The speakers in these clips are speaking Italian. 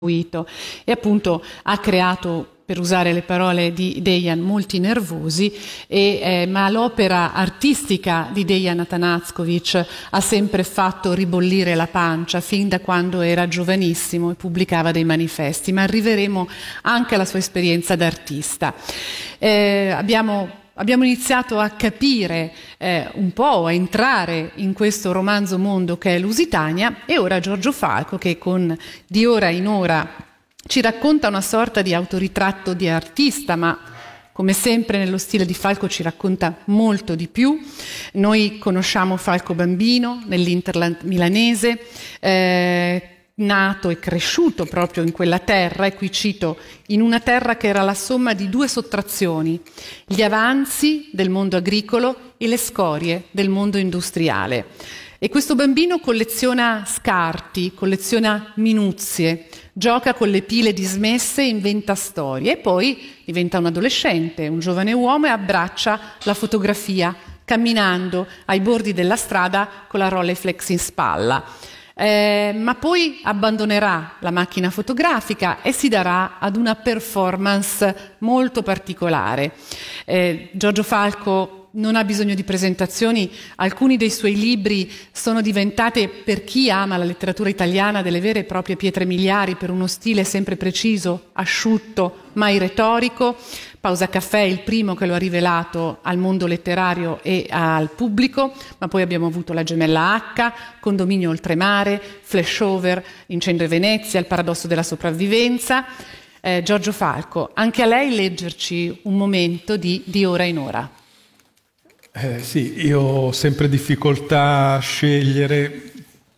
e appunto ha creato, per usare le parole di Dejan, molti nervosi, ma l'opera artistica di Dejan Atanackovic ha sempre fatto ribollire la pancia fin da quando era giovanissimo e pubblicava dei manifesti, ma arriveremo anche alla sua esperienza d'artista. Abbiamo iniziato a capire un po', a entrare in questo romanzo mondo che è Lusitania, e ora Giorgio Falco, che con Di ora in ora ci racconta una sorta di autoritratto di artista, ma come sempre nello stile di Falco ci racconta molto di più. Noi conosciamo Falco bambino nell'Interland milanese, nato e cresciuto proprio in quella terra, e qui cito, in una terra che era la somma di due sottrazioni: gli avanzi del mondo agricolo e le scorie del mondo industriale. E questo bambino colleziona scarti, colleziona minuzie, gioca con le pile dismesse e inventa storie, e poi diventa un adolescente, un giovane uomo, e abbraccia la fotografia camminando ai bordi della strada con la Rolleiflex in spalla. Ma poi abbandonerà la macchina fotografica e si darà ad una performance molto particolare. Giorgio Falco non ha bisogno di presentazioni, alcuni dei suoi libri sono diventate, per chi ama la letteratura italiana, delle vere e proprie pietre miliari per uno stile sempre preciso, asciutto, mai retorico. Pausa Caffè è il primo che lo ha rivelato al mondo letterario e al pubblico, ma poi abbiamo avuto La gemella H, Condominio oltremare, Flashover, Incendio a Venezia, Il paradosso della sopravvivenza. Giorgio Falco, anche a lei leggerci un momento di ora in ora. Sì, io ho sempre difficoltà a scegliere,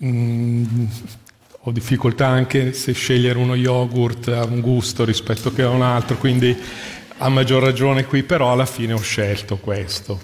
ho difficoltà anche se scegliere uno yogurt ha un gusto rispetto che a un altro, quindi a maggior ragione qui, però alla fine ho scelto questo.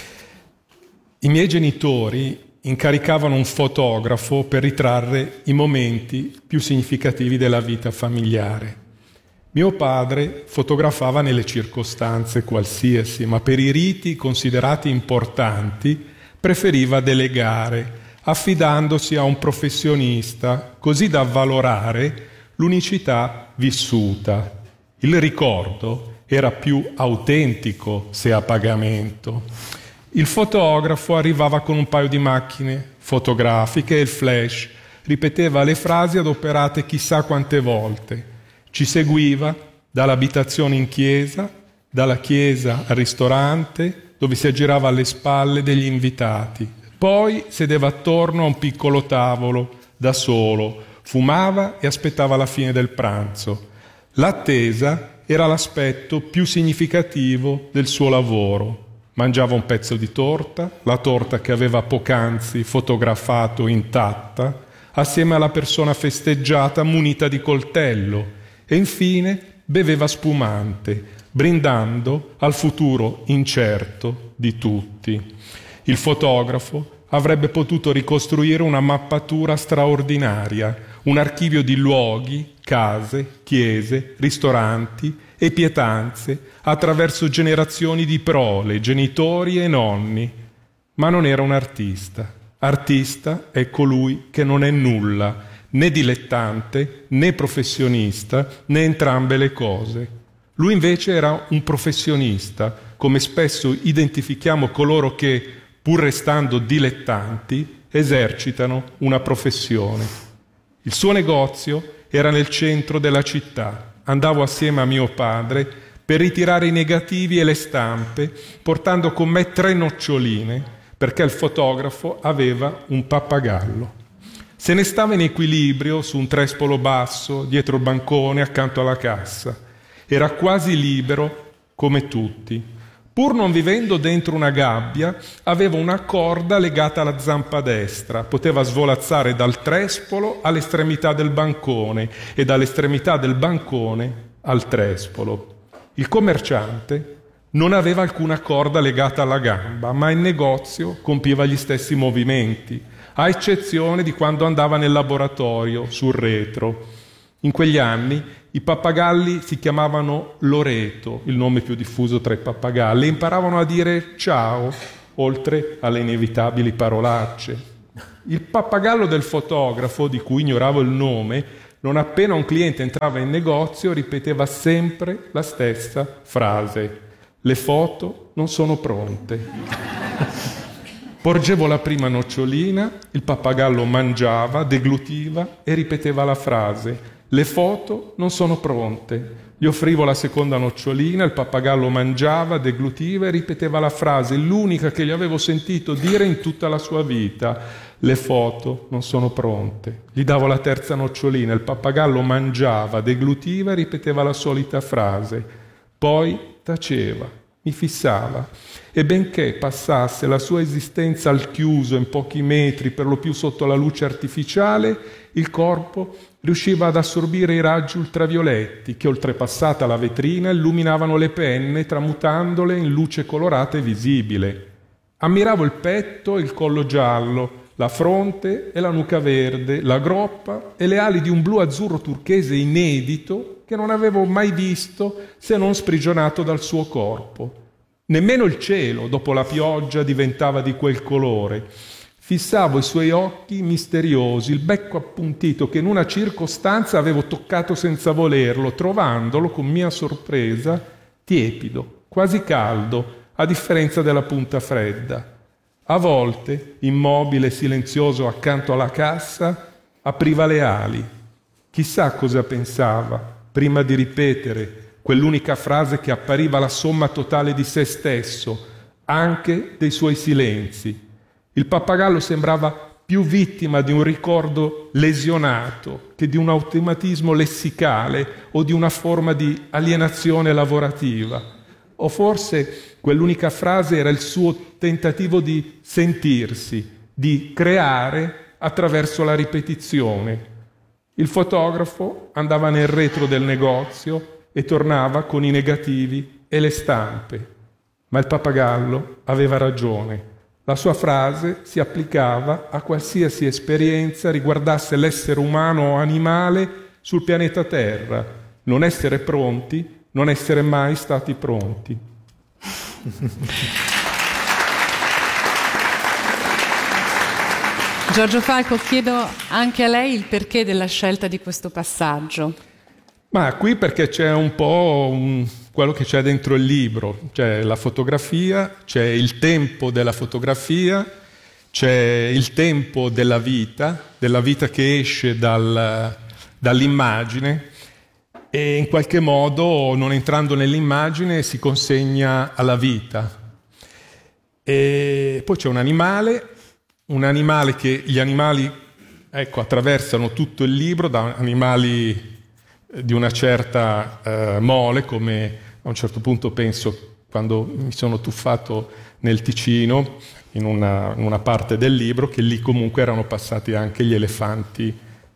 I miei genitori incaricavano un fotografo per ritrarre i momenti più significativi della vita familiare. Mio padre fotografava nelle circostanze qualsiasi, ma per i riti considerati importanti preferiva delegare, affidandosi a un professionista, così da avvalorare l'unicità vissuta. Il ricordo era più autentico se a pagamento. Il fotografo arrivava con un paio di macchine fotografiche e il flash, ripeteva le frasi adoperate chissà quante volte. Ci seguiva dall'abitazione in chiesa, dalla chiesa al ristorante, dove si aggirava alle spalle degli invitati. Poi sedeva attorno a un piccolo tavolo, da solo, fumava e aspettava la fine del pranzo. L'attesa era l'aspetto più significativo del suo lavoro. Mangiava un pezzo di torta, la torta che aveva poc'anzi fotografato intatta, assieme alla persona festeggiata munita di coltello, e infine beveva spumante, brindando al futuro incerto di tutti. Il fotografo avrebbe potuto ricostruire una mappatura straordinaria, un archivio di luoghi, case, chiese, ristoranti e pietanze attraverso generazioni di prole, genitori e nonni. Ma non era un artista. Artista è colui che non è nulla, né dilettante, né professionista, né entrambe le cose. Lui invece era un professionista, come spesso identifichiamo coloro che, pur restando dilettanti, esercitano una professione. Il suo negozio era nel centro della città. Andavo assieme a mio padre per ritirare i negativi e le stampe, portando con me 3 noccioline, perché il fotografo aveva un pappagallo. Se ne stava in equilibrio su un trespolo basso, dietro il bancone, accanto alla cassa. Era quasi libero come tutti. Pur non vivendo dentro una gabbia, aveva una corda legata alla zampa destra. Poteva svolazzare dal trespolo all'estremità del bancone e dall'estremità del bancone al trespolo. Il commerciante non aveva alcuna corda legata alla gamba, ma in negozio compiva gli stessi movimenti, a eccezione di quando andava nel laboratorio, sul retro. In quegli anni i pappagalli si chiamavano Loreto, il nome più diffuso tra i pappagalli, e imparavano a dire ciao, oltre alle inevitabili parolacce. Il pappagallo del fotografo, di cui ignoravo il nome, Non appena un cliente entrava in negozio, ripeteva sempre la stessa frase: le foto non sono pronte. Porgevo la prima nocciolina, il pappagallo mangiava, deglutiva e ripeteva la frase: le foto non sono pronte. Gli offrivo la seconda nocciolina, il pappagallo mangiava, deglutiva e ripeteva la frase, l'unica che gli avevo sentito dire in tutta la sua vita: le foto non sono pronte. Gli davo la terza nocciolina, il pappagallo mangiava, deglutiva e ripeteva la solita frase. Poi taceva, mi fissava, e benché passasse la sua esistenza al chiuso in pochi metri, per lo più sotto la luce artificiale, il corpo riusciva ad assorbire i raggi ultravioletti che, oltrepassata la vetrina, illuminavano le penne, tramutandole in luce colorata e visibile. Ammiravo il petto e il collo giallo, la fronte e la nuca verde, la groppa e le ali di un blu-azzurro turchese inedito che non avevo mai visto se non sprigionato dal suo corpo. Nemmeno il cielo, dopo la pioggia, diventava di quel colore. Fissavo i suoi occhi misteriosi, il becco appuntito che in una circostanza avevo toccato senza volerlo, trovandolo, con mia sorpresa, tiepido, quasi caldo, a differenza della punta fredda. A volte, immobile e silenzioso accanto alla cassa, apriva le ali. Chissà cosa pensava, prima di ripetere quell'unica frase che appariva la somma totale di se stesso, anche dei suoi silenzi. Il pappagallo sembrava più vittima di un ricordo lesionato che di un automatismo lessicale o di una forma di alienazione lavorativa. O forse quell'unica frase era il suo tentativo di sentirsi, di creare attraverso la ripetizione. Il fotografo andava nel retro del negozio e tornava con i negativi e le stampe. Ma il pappagallo aveva ragione. La sua frase si applicava a qualsiasi esperienza riguardasse l'essere umano o animale sul pianeta Terra. Non essere pronti, non essere mai stati pronti. Giorgio Falco, chiedo anche a lei il perché della scelta di questo passaggio. Ma qui perché c'è un po' quello che c'è dentro il libro, c'è la fotografia, c'è il tempo della fotografia, c'è il tempo della vita che esce dall'immagine e in qualche modo, non entrando nell'immagine, si consegna alla vita. E poi c'è un animale che gli animali, attraversano tutto il libro, da animali di una certa mole, come a un certo punto penso quando mi sono tuffato nel Ticino, in una parte del libro, che lì comunque erano passati anche gli elefanti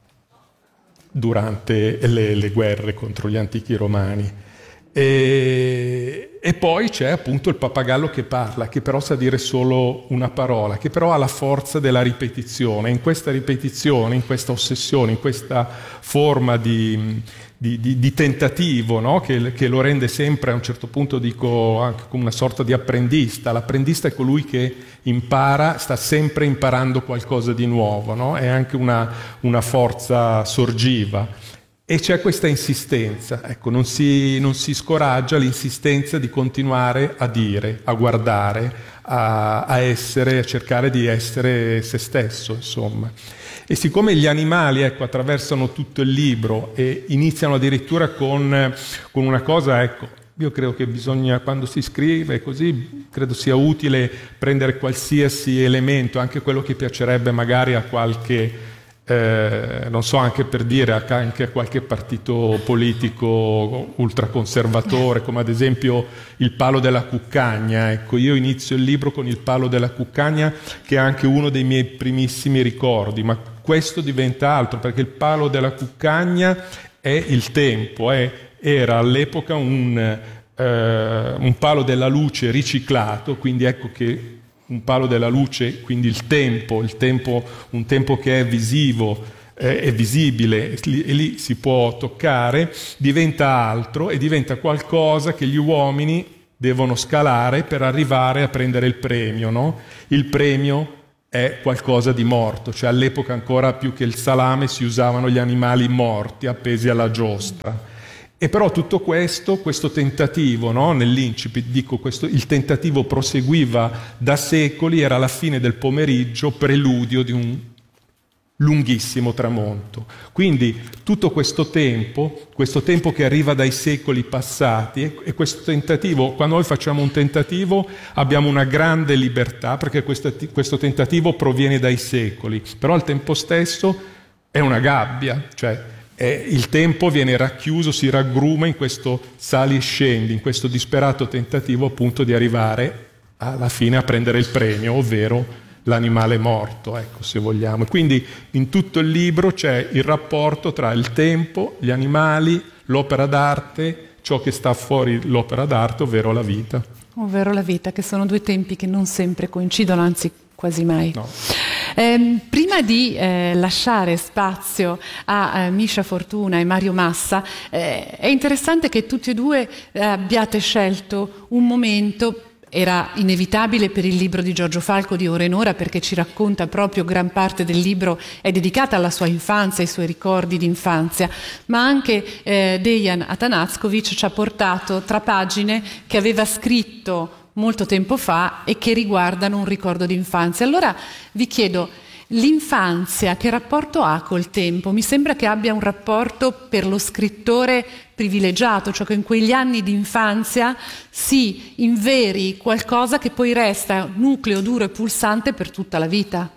durante le guerre contro gli antichi romani. E poi c'è appunto il pappagallo che parla, che però sa dire solo una parola, che però ha la forza della ripetizione. In questa ripetizione, in questa ossessione, in questa forma di tentativo, no? che lo rende sempre, a un certo punto dico, anche come una sorta di apprendista. L'apprendista è colui che impara, sta sempre imparando qualcosa di nuovo, no? È anche una forza sorgiva. E c'è questa insistenza, non si scoraggia l'insistenza di continuare a dire, a guardare, a essere, a cercare di essere se stesso, insomma. E siccome gli animali, attraversano tutto il libro e iniziano addirittura con una cosa, io credo che bisogna, quando si scrive così, credo sia utile prendere qualsiasi elemento, anche quello che piacerebbe magari a qualche non so, anche per dire anche a qualche partito politico ultraconservatore, come ad esempio il palo della cuccagna. Io inizio il libro con il palo della cuccagna, che è anche uno dei miei primissimi ricordi, ma questo diventa altro, perché il palo della cuccagna è il tempo, era all'epoca un palo della luce riciclato, quindi ecco che un palo della luce, quindi il tempo, un tempo che è visivo, è visibile e lì si può toccare, diventa altro e diventa qualcosa che gli uomini devono scalare per arrivare a prendere il premio, no? Il premio è qualcosa di morto, cioè all'epoca ancora più che il salame si usavano gli animali morti appesi alla giostra. E però tutto questo tentativo, no? Nell'incipit dico questo, il tentativo proseguiva da secoli, era la fine del pomeriggio, preludio di un lunghissimo tramonto. Quindi tutto questo tempo che arriva dai secoli passati, e questo tentativo, quando noi facciamo un tentativo abbiamo una grande libertà, perché questo tentativo proviene dai secoli, però al tempo stesso è una gabbia, cioè il tempo viene racchiuso, si raggruma in questo sali e scendi, in questo disperato tentativo appunto di arrivare alla fine a prendere il premio, ovvero l'animale morto, ecco, se vogliamo. Quindi in tutto il libro c'è il rapporto tra il tempo, gli animali, l'opera d'arte, ciò che sta fuori l'opera d'arte, ovvero la vita. Ovvero la vita, che sono due tempi che non sempre coincidono, anzi quasi mai. No. Prima di lasciare spazio a Mischa Fortuna e Mario Massa, è interessante che tutti e due abbiate scelto un momento. Era inevitabile per il libro di Giorgio Falco di Ora in Ora, perché ci racconta proprio gran parte del libro è dedicata alla sua infanzia, ai suoi ricordi di infanzia, ma anche Dejan Atanackovic ci ha portato tra pagine che aveva scritto molto tempo fa e che riguardano un ricordo di infanzia. Allora vi chiedo, l'infanzia che rapporto ha col tempo? Mi sembra che abbia un rapporto per lo scrittore privilegiato, cioè che in quegli anni di infanzia si inveri qualcosa che poi resta nucleo duro e pulsante per tutta la vita.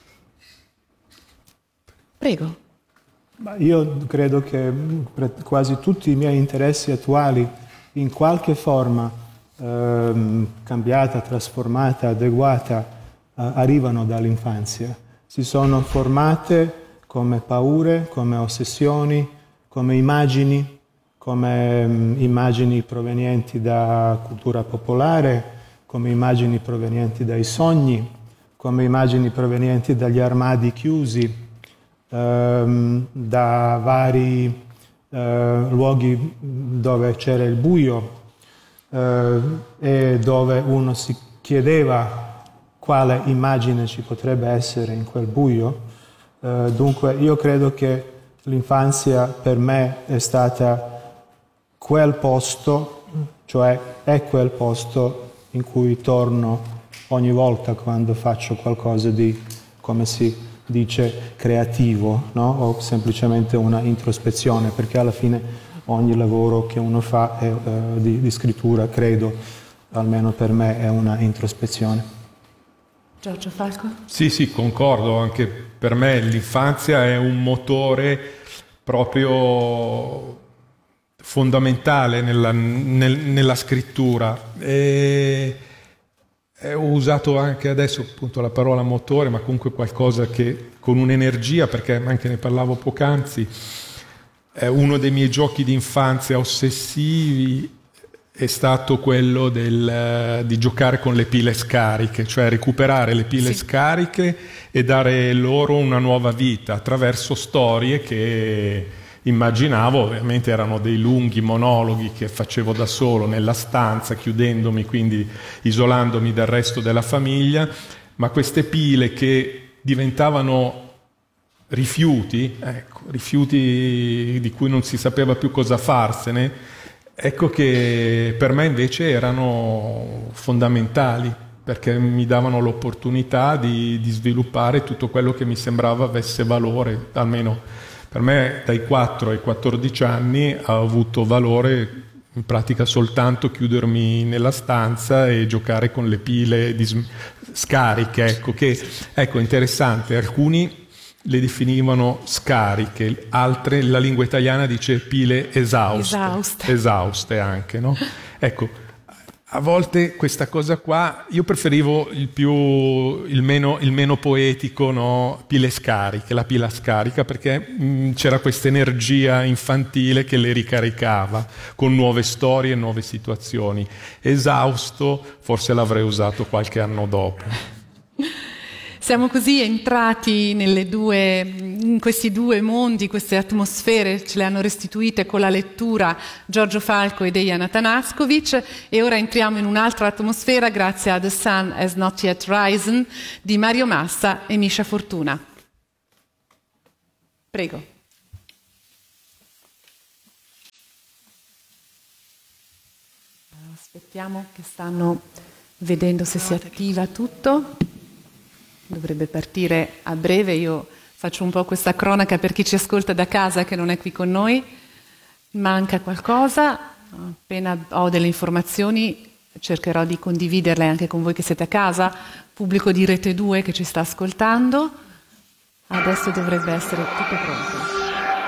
Prego. Io credo che quasi tutti i miei interessi attuali, in qualche forma cambiata, trasformata, adeguata, arrivano dall'infanzia. Si sono formate come paure, come ossessioni, come immagini provenienti da cultura popolare, come immagini provenienti dai sogni, come immagini provenienti dagli armadi chiusi, da vari luoghi dove c'era il buio e dove uno si chiedeva quale immagine ci potrebbe essere in quel buio. Dunque io credo che l'infanzia per me è stata quel posto, cioè è quel posto in cui torno ogni volta quando faccio qualcosa di, come si dice, creativo, no? O semplicemente una introspezione, perché alla fine ogni lavoro che uno fa di scrittura, credo, almeno per me, è una introspezione. Giorgio Falco? Sì, concordo, anche per me l'infanzia è un motore proprio fondamentale nella scrittura. Ho usato anche adesso appunto la parola motore, ma comunque qualcosa che con un'energia, perché anche ne parlavo poc'anzi, uno dei miei giochi di infanzia ossessivi è stato quello di giocare con le pile scariche, cioè recuperare le pile scariche e dare loro una nuova vita attraverso storie che immaginavo, ovviamente erano dei lunghi monologhi che facevo da solo nella stanza, chiudendomi, quindi isolandomi dal resto della famiglia, ma queste pile che diventavano rifiuti di cui non si sapeva più cosa farsene, ecco che per me invece erano fondamentali, perché mi davano l'opportunità di sviluppare tutto quello che mi sembrava avesse valore, almeno per me dai 4 ai 14 anni ha avuto valore in pratica soltanto chiudermi nella stanza e giocare con le pile di scariche, ecco, interessante, alcuni le definivano scariche, altre la lingua italiana dice pile esauste anche, no? Ecco, a volte questa cosa qua, io preferivo il meno poetico, no? Pile scariche, la pila scarica, perché c'era questa energia infantile che le ricaricava con nuove storie e nuove situazioni. Esausto, forse l'avrei usato qualche anno dopo. Siamo così entrati in questi due mondi, queste atmosfere ce le hanno restituite con la lettura Giorgio Falco e Dejan Atanaskovic, e ora entriamo in un'altra atmosfera grazie a The Sun Has Not Yet Risen di Mario Massa e Misha Fortuna. Prego. Aspettiamo che stanno vedendo se si attiva tutto. Dovrebbe partire a breve. Io faccio un po' questa cronaca per chi ci ascolta da casa che non è qui con noi. Manca qualcosa. Appena ho delle informazioni cercherò di condividerle anche con voi che siete a casa, pubblico di Rete 2 che ci sta ascoltando. Adesso dovrebbe essere tutto pronto.